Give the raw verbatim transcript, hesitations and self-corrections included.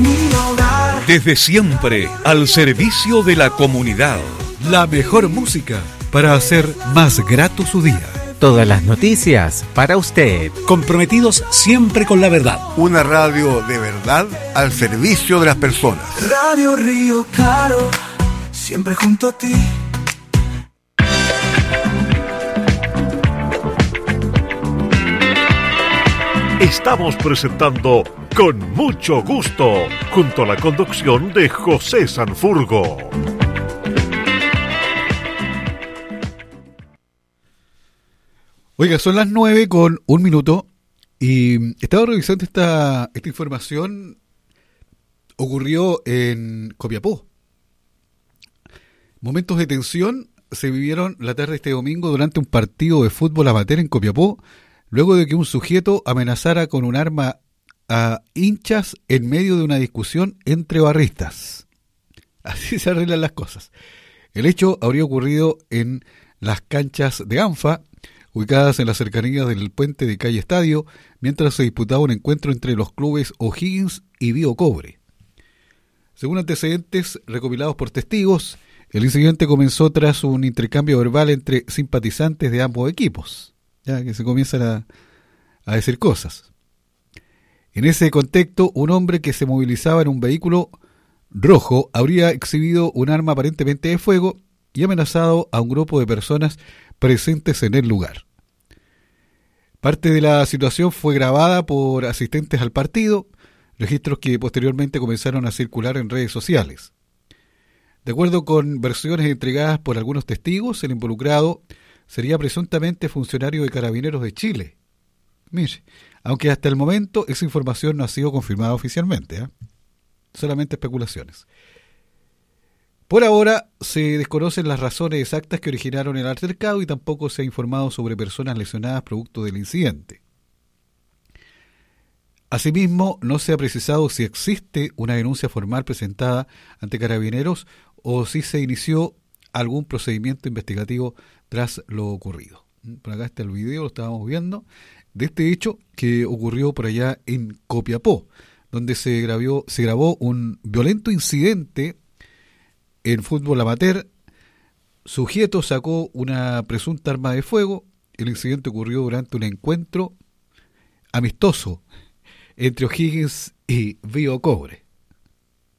mi hogar. Desde siempre, al servicio de la comunidad. La mejor música para hacer más grato su día. Todas las noticias para usted. Comprometidos siempre con la verdad. Una radio de verdad al servicio de las personas. Radio Río Claro, siempre junto a ti. Estamos presentando Con Mucho Gusto, junto a la conducción de José Sanfurgo. Oiga, son las nueve con un minuto y estaba revisando esta, esta información. Ocurrió en Copiapó. Momentos de tensión se vivieron la tarde de este domingo durante un partido de fútbol amateur en Copiapó, luego de que un sujeto amenazara con un arma a hinchas en medio de una discusión entre barristas. Así se arreglan las cosas. El hecho habría ocurrido en las canchas de ANFA, ubicadas en las cercanías del puente de calle Estadio, mientras se disputaba un encuentro entre los clubes O'Higgins y Bio Cobre. Según antecedentes recopilados por testigos, el incidente comenzó tras un intercambio verbal entre simpatizantes de ambos equipos, ya que se comienzan a, a decir cosas. En ese contexto, un hombre que se movilizaba en un vehículo rojo habría exhibido un arma aparentemente de fuego y amenazado a un grupo de personas presentes en el lugar. Parte de la situación fue grabada por asistentes al partido, registros que posteriormente comenzaron a circular en redes sociales. De acuerdo con versiones entregadas por algunos testigos, el involucrado sería presuntamente funcionario de Carabineros de Chile. Mire, aunque hasta el momento esa información no ha sido confirmada oficialmente, ¿eh? Solamente especulaciones. Por ahora se desconocen las razones exactas que originaron el altercado y tampoco se ha informado sobre personas lesionadas producto del incidente. Asimismo, no se ha precisado si existe una denuncia formal presentada ante Carabineros o si se inició algún procedimiento investigativo tras lo ocurrido. Por acá está el video, lo estábamos viendo, de este hecho que ocurrió por allá en Copiapó, donde se grabó, se grabó un violento incidente en fútbol amateur. Sujeto sacó una presunta arma de fuego. El incidente ocurrió durante un encuentro amistoso entre O'Higgins y Bio Cobre.